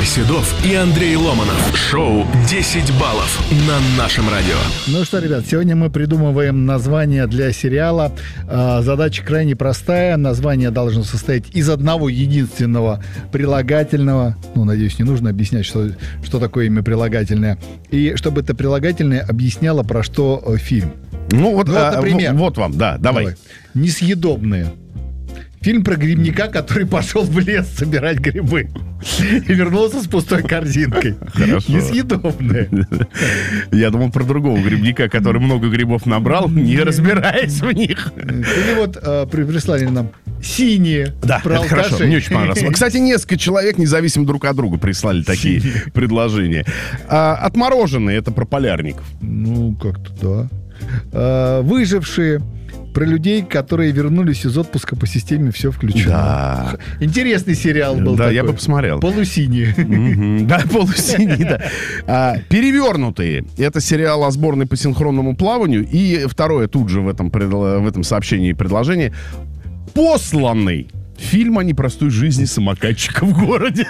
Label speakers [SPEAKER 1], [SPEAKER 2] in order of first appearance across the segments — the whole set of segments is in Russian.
[SPEAKER 1] Игорь Седов и Андрей Ломанов. Шоу «10 баллов» на нашем радио.
[SPEAKER 2] Ну что, ребят, сегодня мы придумываем название для сериала. Задача крайне простая. Название должно состоять из одного единственного прилагательного. Ну, надеюсь, не нужно объяснять, что такое имя прилагательное. И чтобы это прилагательное объясняло, про что фильм.
[SPEAKER 3] Ну, вот,
[SPEAKER 2] например.
[SPEAKER 3] Вот вам, да, давай.
[SPEAKER 2] Несъедобные. Фильм про грибника, который пошел в лес собирать грибы и вернулся с пустой корзинкой.
[SPEAKER 3] Хорошо.
[SPEAKER 2] Несъедобные.
[SPEAKER 3] Я думал про другого грибника, который много грибов набрал, не разбираясь в них.
[SPEAKER 2] Или вот прислали нам синие.
[SPEAKER 3] Да, это хорошо, мне очень понравилось. Кстати, несколько человек, независимо друг от друга, прислали такие предложения. Отмороженные — это про полярников.
[SPEAKER 2] Ну, как-то да. Выжившие. Про людей, которые вернулись из отпуска по системе «Все включено».
[SPEAKER 3] Да.
[SPEAKER 2] Интересный сериал был.
[SPEAKER 3] Да,
[SPEAKER 2] такой.
[SPEAKER 3] я бы посмотрел.
[SPEAKER 2] Полусиние.
[SPEAKER 3] Да, полусиние, да. «Перевернутые» — это сериал о сборной по синхронному плаванию. И второе, тут же в этом сообщении и предложении, «Посланный». Фильм о непростой жизни самокатчика в городе.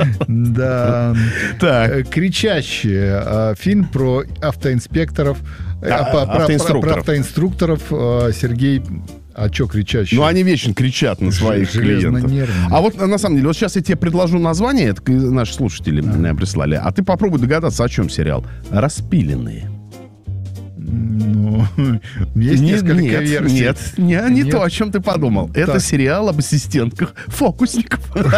[SPEAKER 2] Да.
[SPEAKER 3] Так.
[SPEAKER 2] «Кричащие». Фильм про автоинспекторов. Про автоинструкторов. Сергей... А что кричащие?
[SPEAKER 3] Ну, они вечно кричат на своих клиентов. А вот, на самом деле, вот сейчас я тебе предложу название, это наши слушатели прислали, а ты попробуй догадаться, о чем сериал. «Распиленные».
[SPEAKER 2] Ну, есть несколько версий.
[SPEAKER 3] Нет, не то, о чем ты подумал. Это сериал об ассистентках фокусников.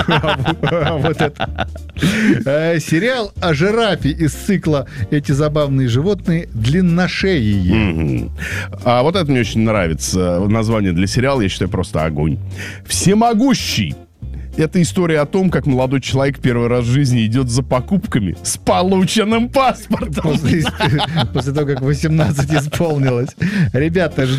[SPEAKER 2] Вот это. Сериал о жирафе из цикла «Эти забавные животные» длинношеие.
[SPEAKER 3] А вот это мне очень нравится. Название для сериала, я считаю, просто огонь. «Всемогущий». Это история о том, как молодой человек первый раз в жизни идет за покупками с полученным паспортом.
[SPEAKER 2] После того, как 18 исполнилось. Ребята,